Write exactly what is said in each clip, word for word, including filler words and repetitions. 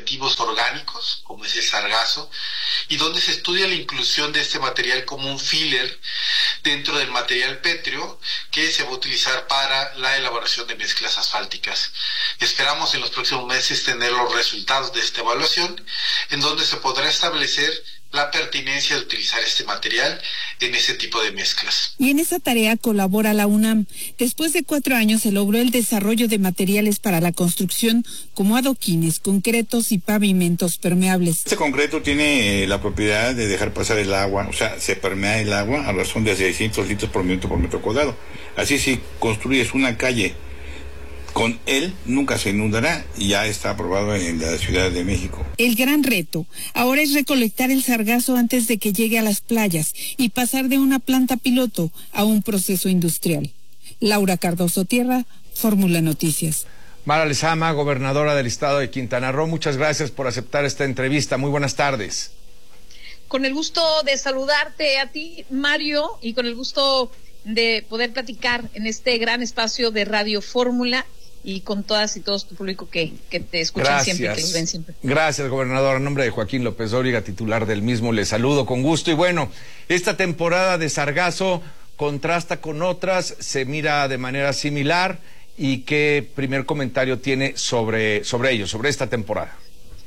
additivos orgánicos, como es el sargazo, y donde se estudia la inclusión de este material como un filler dentro del material pétreo que se va a utilizar para la elaboración de mezclas asfálticas. Esperamos en los próximos meses tener los resultados de esta evaluación, en donde se podrá establecer la pertinencia de utilizar este material en ese tipo de mezclas. Y en esa tarea colabora la UNAM. Después de cuatro años se logró el desarrollo de materiales para la construcción como adoquines, concretos y pavimentos permeables. Este concreto tiene eh, la propiedad de dejar pasar el agua, o sea, se permea el agua a razón de seiscientos litros por minuto por metro cuadrado. Así, si construyes una calle con él, nunca se inundará, y ya está aprobado en la Ciudad de México. El gran reto ahora es recolectar el sargazo antes de que llegue a las playas y pasar de una planta piloto a un proceso industrial. Laura Cardoso Tierra, Fórmula Noticias. Mara Lezama, gobernadora del estado de Quintana Roo, muchas gracias por aceptar esta entrevista. Muy buenas tardes. Con el gusto de saludarte a ti, Mario, y con el gusto de poder platicar en este gran espacio de Radio Fórmula y con todas y todos tu público que, que te escuchan Gracias. siempre, que los ven siempre. Gracias, gobernador. En nombre de Joaquín López Dóriga, titular del mismo, le saludo con gusto. Y bueno, esta temporada de sargazo contrasta con otras, se mira de manera similar. ¿Y qué primer comentario tiene sobre, sobre ello, sobre esta temporada?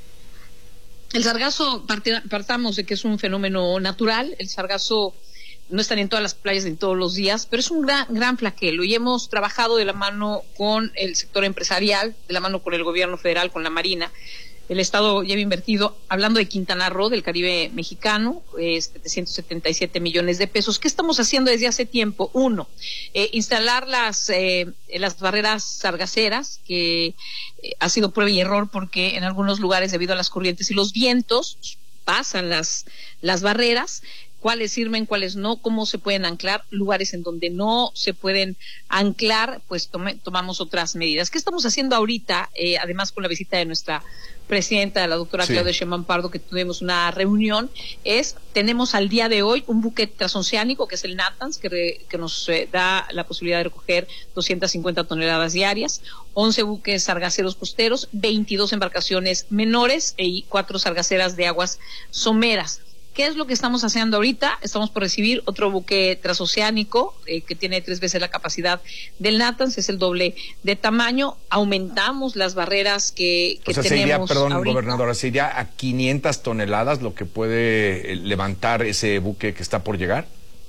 El sargazo, partamos de que es un fenómeno natural. El sargazo no están en todas las playas en todos los días, pero es un gran, gran flagelo, y hemos trabajado de la mano con el sector empresarial, de la mano con el gobierno federal, con la Marina. El Estado lleva invertido, hablando de Quintana Roo, del Caribe mexicano, eh, setecientos setenta y siete millones de pesos. ¿Qué estamos haciendo desde hace tiempo? Uno, eh, instalar las, eh, las barreras sargaceras, que eh, ha sido prueba y error, porque en algunos lugares, debido a las corrientes y los vientos, pasan las, las barreras. Cuáles sirven, cuáles no, cómo se pueden anclar, lugares en donde no se pueden anclar, pues tome, tomamos otras medidas. ¿Qué estamos haciendo ahorita? Eh, además, con la visita de nuestra presidenta, la doctora sí. Claudia Sheinbaum Pardo, que tuvimos una reunión, es, tenemos al día de hoy un buque transoceánico, que es el Natanz, que, re, que nos eh, da la posibilidad de recoger doscientas cincuenta toneladas diarias, once buques sargaceros costeros, veintidós embarcaciones menores y cuatro sargaceras de aguas someras. ¿Qué es lo que estamos haciendo ahorita? Estamos por recibir otro buque transoceánico eh, que tiene tres veces la capacidad del Natanz, es el doble de tamaño. Aumentamos las barreras que, que o sea, tenemos. Se iría, perdón, ahorita. gobernadora, ¿se iría a quinientas toneladas lo que puede levantar ese buque que está por llegar?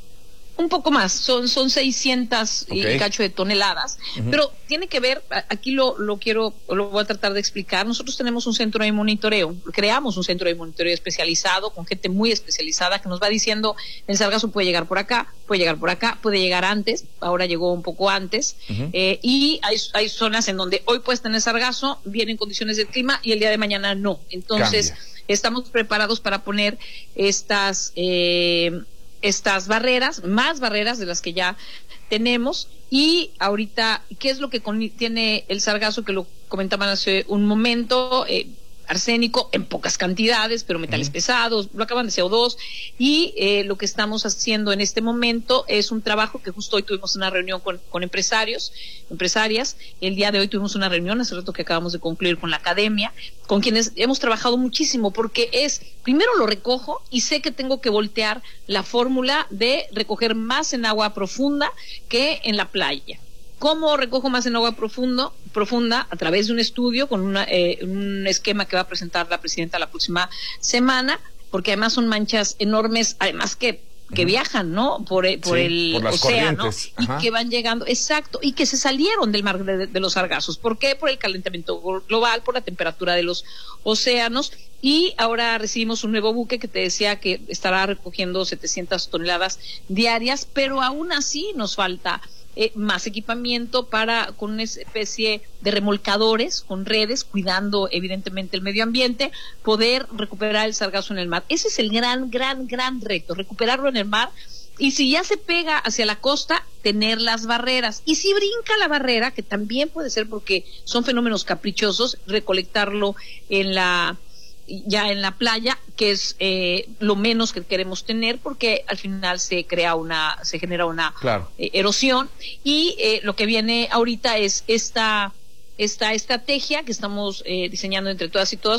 Un poco más, son son seiscientas okay. y cacho de toneladas, uh-huh. pero tiene que ver, aquí lo lo quiero, lo voy a tratar de explicar. Nosotros tenemos un centro de monitoreo, creamos un centro de monitoreo especializado, con gente muy especializada, que nos va diciendo, el sargazo puede llegar por acá, puede llegar por acá, puede llegar antes, ahora llegó un poco antes, uh-huh. eh, y hay, hay zonas en donde hoy puedes tener sargazo, vienen condiciones del clima, y el día de mañana no. Entonces, Cambia. Estamos preparados para poner estas... Eh, estas barreras, más barreras de las que ya tenemos. Y ahorita, ¿qué es lo que tiene el sargazo? Que lo comentaban hace un momento, eh, arsénico en pocas cantidades, pero metales uh-huh. pesados, lo acaban de C O dos, y eh, lo que estamos haciendo en este momento es un trabajo que justo hoy tuvimos una reunión con, con empresarios, empresarias, el día de hoy tuvimos una reunión, hace rato que acabamos de concluir con la academia, con quienes hemos trabajado muchísimo, porque es, primero lo recojo y sé que tengo que voltear la fórmula de recoger más en agua profunda que en la playa. ¿Cómo recojo más en agua profundo, profunda? A través de un estudio con una, eh, un esquema que va a presentar la presidenta la próxima semana, porque además son manchas enormes, además que que viajan, ¿no? Por, por sí, el por océano y que van llegando, exacto, y que se salieron del mar de, de los sargazos. ¿Por qué? Por el calentamiento global, por la temperatura de los océanos. Y ahora recibimos un nuevo buque que te decía que estará recogiendo setecientas toneladas diarias, pero aún así nos falta Eh, más equipamiento para, con una especie de remolcadores, con redes, cuidando evidentemente el medio ambiente, poder recuperar el sargazo en el mar. Ese es el gran, gran, gran reto, recuperarlo en el mar, y si ya se pega hacia la costa, tener las barreras. Y si brinca la barrera, que también puede ser porque son fenómenos caprichosos, recolectarlo en la... ya en la playa, que es eh, lo menos que queremos tener, porque al final se crea una, se genera una claro. eh, erosión, y eh, lo que viene ahorita es esta esta estrategia que estamos eh, diseñando entre todas y todos